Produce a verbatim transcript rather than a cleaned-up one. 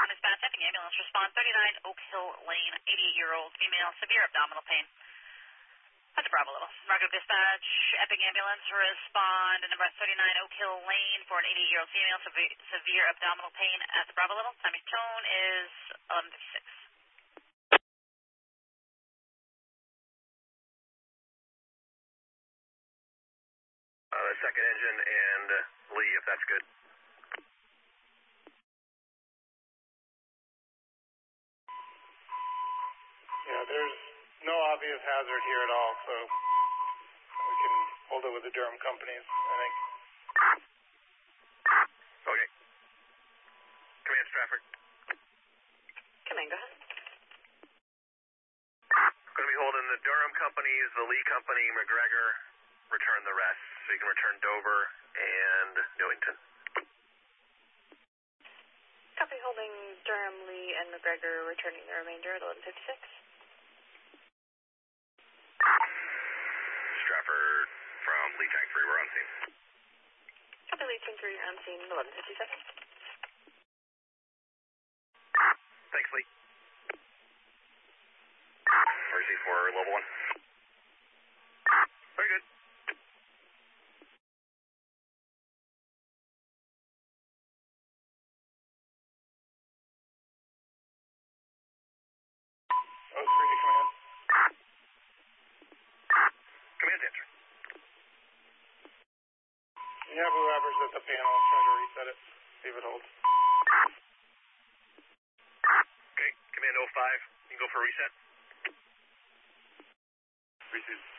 Dispatch, Epping Ambulance, respond thirty-nine Oak Hill Lane, eighty-eight-year-old female, severe abdominal pain. That's a Bravo level. Marco Dispatch, Epping Ambulance, respond to number thirty-nine Oak Hill Lane for an eighty-eight-year-old female, severe, severe abdominal pain at the Bravo level. Timing tone is eleven fifty-six. Uh, the second engine and Lee, if that's good. Yeah, there's no obvious hazard here at all, so we can hold it with the Durham companies, I think. Okay. Command Stratford. Command, go ahead. Going to be holding the Durham companies, the Lee company, McGregor, return the rest. So you can return Dover and Newington. Copy, holding Durham, Lee, and McGregor, returning the remainder at eleven fifty-six. Stratford from Lee Tank three, we're on scene. Copy, Lee Tank three, on scene, eleven fifty-seven. Thanks, Lee. Mercy for level one. Very good. Oh three to command. Command answer. You have whoever's at the panel try to reset it, see if it holds. Okay, Command oh five, you can go for a reset. Reset.